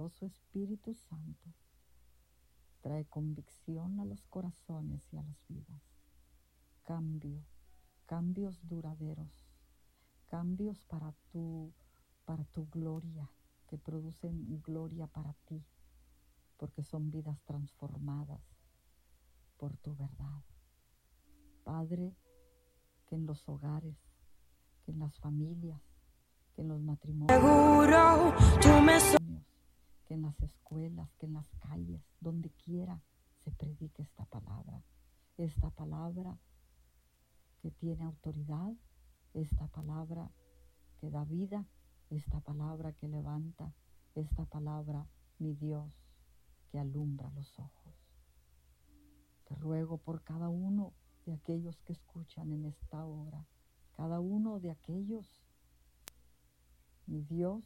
poderoso Espíritu Santo trae convicción a los corazones y a las vidas. Cambios duraderos, cambios para tu gloria, que producen gloria para ti, porque son vidas transformadas por tu verdad. Padre, que en los hogares, que en las familias, que en los matrimonios, que en las escuelas, que en las calles, donde quiera se predique esta palabra que tiene autoridad, esta palabra que da vida, esta palabra que levanta, esta palabra, mi Dios, que alumbra los ojos. Te ruego por cada uno de aquellos que escuchan en esta hora, cada uno de aquellos, mi Dios,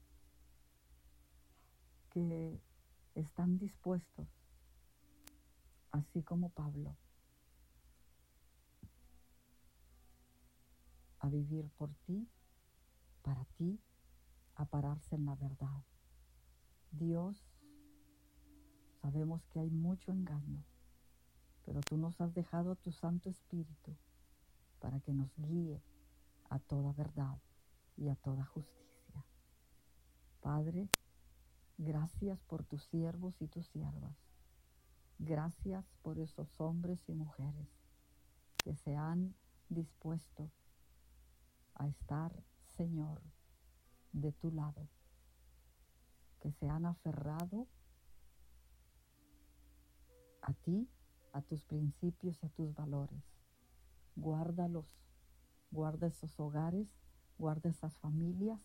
que están dispuestos, así como Pablo, a vivir por ti, para ti, a pararse en la verdad. Dios, sabemos que hay mucho engaño, pero tú nos has dejado tu Santo Espíritu para que nos guíe a toda verdad y a toda justicia. Padre, gracias por tus siervos y tus siervas. Gracias por esos hombres y mujeres que se han dispuesto a estar, Señor, de tu lado, que se han aferrado a ti, a tus principios y a tus valores. Guárdalos, guarda esos hogares, guarda esas familias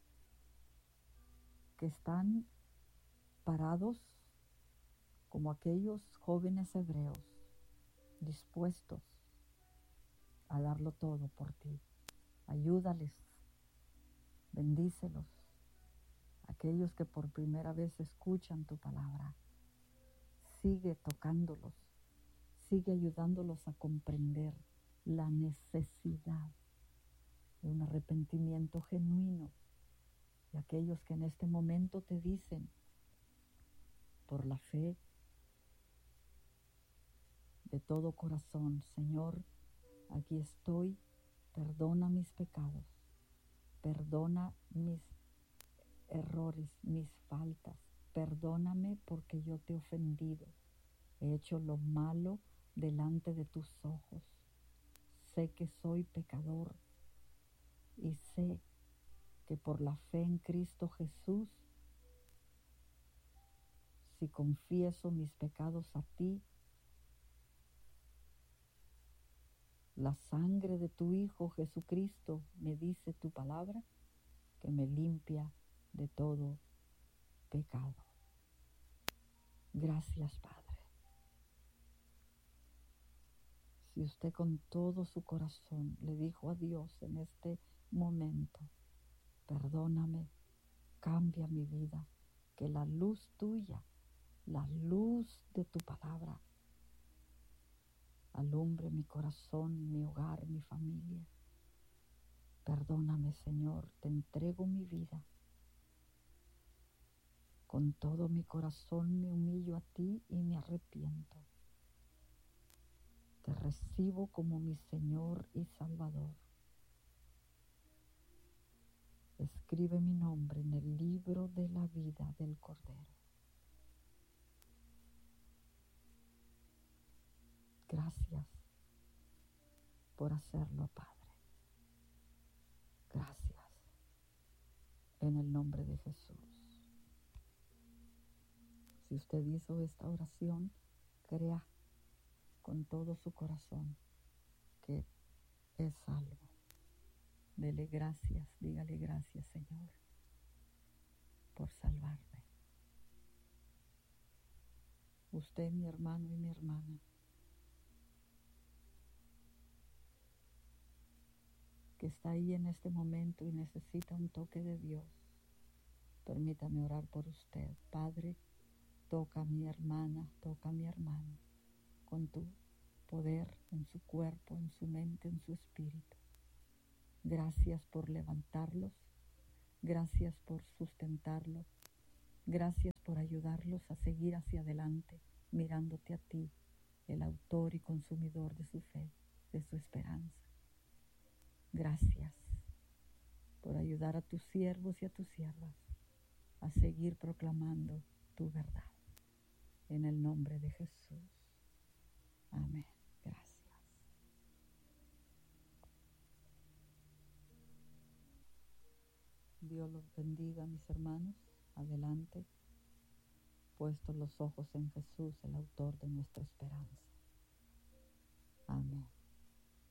que están parados como aquellos jóvenes hebreos, dispuestos a darlo todo por ti. Ayúdales, bendícelos, aquellos que por primera vez escuchan tu palabra. Sigue tocándolos, sigue ayudándolos a comprender la necesidad de un arrepentimiento genuino. Y aquellos que en este momento te dicen, por la fe, de todo corazón, Señor, aquí estoy, perdona mis pecados, perdona mis errores, mis faltas, perdóname porque yo te he ofendido, he hecho lo malo delante de tus ojos, sé que soy pecador y sé que por la fe en Cristo Jesús, si confieso mis pecados a ti, la sangre de tu Hijo Jesucristo, me dice tu palabra, que me limpia de todo pecado. Gracias, Padre. Si usted con todo su corazón le dijo a Dios en este momento, perdóname, cambia mi vida, que la luz tuya, la luz de tu palabra, alumbre mi corazón, mi hogar, mi familia. Perdóname, Señor, te entrego mi vida. Con todo mi corazón me humillo a ti y me arrepiento. Te recibo como mi Señor y Salvador. Escribe mi nombre en el libro de la vida del Cordero. Gracias por hacerlo, Padre. Gracias. En el nombre de Jesús. Si usted hizo esta oración, crea con todo su corazón que es salvo. Dele gracias, dígale gracias, Señor, por salvarme. Usted, mi hermano y mi hermana, que está ahí en este momento y necesita un toque de Dios, permítame orar por usted. Padre, toca a mi hermana, toca a mi hermano, con tu poder en su cuerpo, en su mente, en su espíritu. Gracias por levantarlos, gracias por sustentarlos, gracias por ayudarlos a seguir hacia adelante, mirándote a ti, el autor y consumidor de su fe, de su esperanza. Gracias por ayudar a tus siervos y a tus siervas a seguir proclamando tu verdad. En el nombre de Jesús. Amén. Gracias. Dios los bendiga, mis hermanos. Adelante, puestos los ojos en Jesús, el autor de nuestra esperanza. Amén.